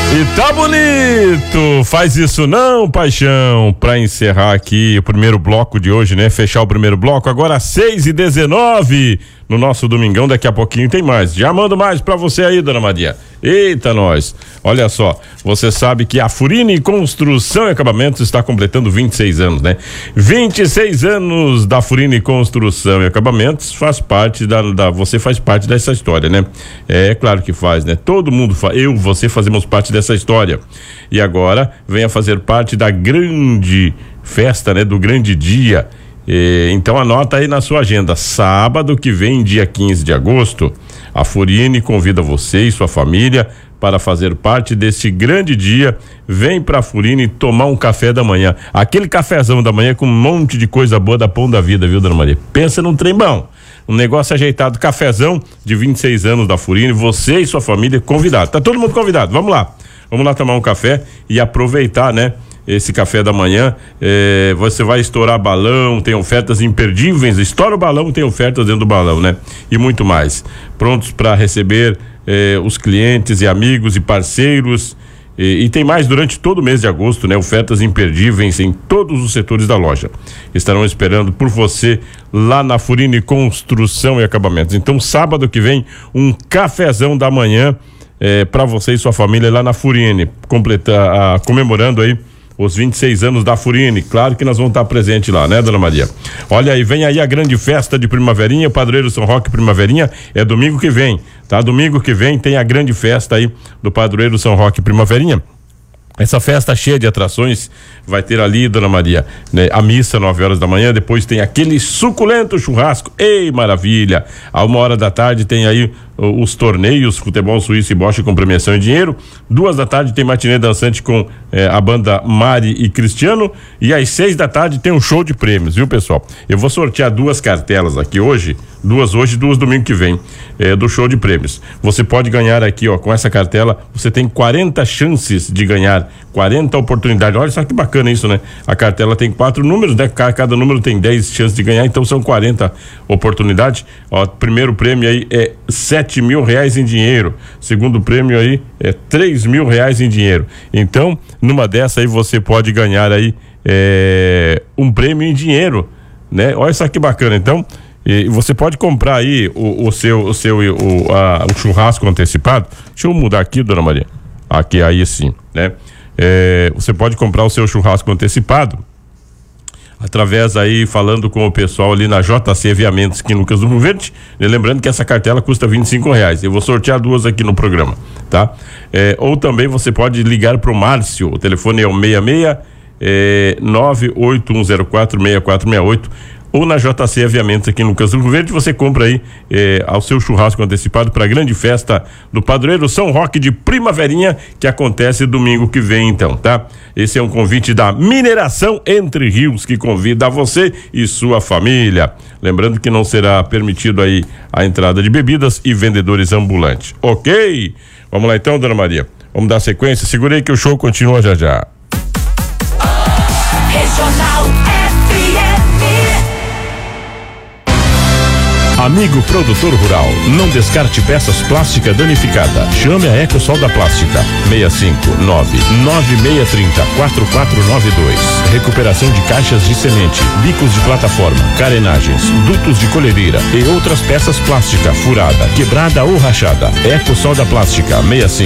E tá bonito, faz isso não, paixão, pra encerrar aqui o primeiro bloco de hoje, né? Fechar o primeiro bloco, agora 6h19 no nosso domingão, daqui a pouquinho tem mais. Já mando mais pra você aí, dona Maria. Eita, nós. Olha só, você sabe que a Furini Construção e Acabamentos está completando 26 anos, né? 26 anos da Furini Construção e Acabamentos, faz parte você faz parte dessa história, né? É claro que faz, né? Todo mundo você fazemos parte dessa história. E agora venha fazer parte da grande festa, né? Do grande dia. Então anota aí na sua agenda, sábado que vem, dia 15 de agosto, a Furini convida você e sua família para fazer parte deste grande dia. Vem pra Furini tomar um café da manhã, aquele cafezão da manhã com um monte de coisa boa da Pão da Vida, viu, dona Maria? Pensa num trem bom, um negócio ajeitado, cafezão de 26 anos da Furini, você e sua família convidados, tá todo mundo convidado, vamos lá tomar um café e aproveitar, né? Esse café da manhã, você vai estourar balão, tem ofertas imperdíveis, estoura o balão, tem ofertas dentro do balão, né? E muito mais. Prontos para receber os clientes e amigos e parceiros, e tem mais durante todo o mês de agosto, né? Ofertas imperdíveis em todos os setores da loja. Estarão esperando por você lá na Furini Construção e Acabamentos. Então, sábado que vem, um cafezão da manhã para você e sua família lá na Furini, comemorando aí os 26 anos da Furini. Claro que nós vamos estar presentes lá, né, dona Maria? Olha aí, vem aí a grande festa de Primaverinha, Padroeiro São Roque Primaverinha, é domingo que vem, tá? Domingo que vem tem a grande festa aí do Padroeiro São Roque Primaverinha. Essa festa cheia de atrações, vai ter ali, dona Maria, né, a missa 9 horas da manhã, depois tem aquele suculento churrasco, ei, maravilha! À 1h da tarde tem aí os torneios, futebol suíço e bocha com premiação em dinheiro. 2 da tarde tem matinê dançante com a banda Mari e Cristiano, e às 6 da tarde tem um show de prêmios, viu, pessoal? Eu vou sortear 2 cartelas aqui hoje, 2 hoje e 2 domingo que vem, do show de prêmios. Você pode ganhar aqui, ó, com essa cartela, você tem 40 chances de ganhar, 40 oportunidades. Olha só que bacana isso, né? A cartela tem 4 números, né? Cada número tem 10 chances de ganhar, então são 40 oportunidades. Ó, primeiro prêmio aí é R$7.000 em dinheiro. Segundo prêmio aí é R$3.000 em dinheiro. Então, numa dessa aí você pode ganhar aí um prêmio em dinheiro, né? Olha só que bacana. Então, você pode comprar aí o churrasco antecipado. Deixa eu mudar aqui, dona Maria. Aqui, aí sim, né? Você pode comprar o seu churrasco antecipado através aí, falando com o pessoal ali na JC Aviamentos aqui em Lucas do Rio Verde. Lembrando que essa cartela custa R$25. Eu vou sortear 2 aqui no programa, tá? Ou também você pode ligar pro Márcio, o telefone é o 981046468, ou na JC Aviamentos aqui em Lucas do Rio Verde. Você compra aí ao seu churrasco antecipado para a grande festa do Padroeiro São Roque de Primaverinha, que acontece domingo que vem, então, tá? Esse é um convite da Mineração Entre Rios, que convida você e sua família. Lembrando que não será permitido aí a entrada de bebidas e vendedores ambulantes, ok? Vamos lá então, dona Maria, vamos dar sequência, segurei que o show continua já já. Regional Amigo produtor rural, não descarte peças plásticas danificadas. Chame a Ecosol da Plástica. 659-9630-4492. Recuperação de caixas de semente, bicos de plataforma, carenagens, dutos de colhedeira e outras peças plásticas furada, quebrada ou rachada. Ecosol da Plástica.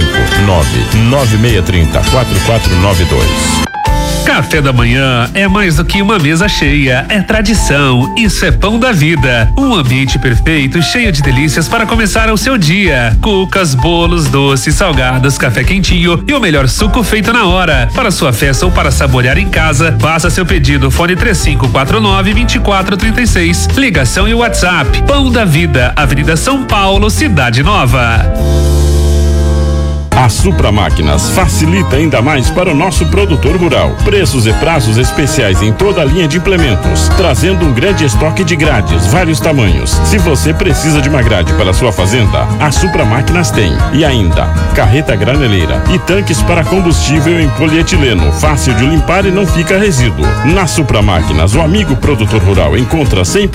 659-9630-4492. Café da manhã é mais do que uma mesa cheia, é tradição, isso é Pão da Vida. Um ambiente perfeito, cheio de delícias para começar o seu dia. Cucas, bolos, doces, salgados, café quentinho e o melhor suco feito na hora. Para sua festa ou para saborear em casa, faça seu pedido, fone 3549-2436. Ligação e WhatsApp. Pão da Vida, Avenida São Paulo, Cidade Nova. A Supra Máquinas facilita ainda mais para o nosso produtor rural. Preços e prazos especiais em toda a linha de implementos, trazendo um grande estoque de grades, vários tamanhos. Se você precisa de uma grade para sua fazenda, a Supra Máquinas tem. E ainda, carreta graneleira e tanques para combustível em polietileno, fácil de limpar e não fica resíduo. Na Supra Máquinas, o amigo produtor rural encontra 100%